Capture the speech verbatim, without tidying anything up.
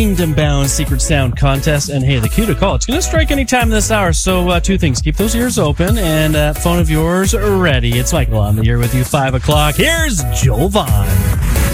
Kingdom Bound Secret Sound Contest. And hey, the cue to call, it's going to strike any time this hour. So uh, two things. Keep those ears open and uh, phone of yours ready. It's Michael on the air with you, five o'clock. Here's Jovan.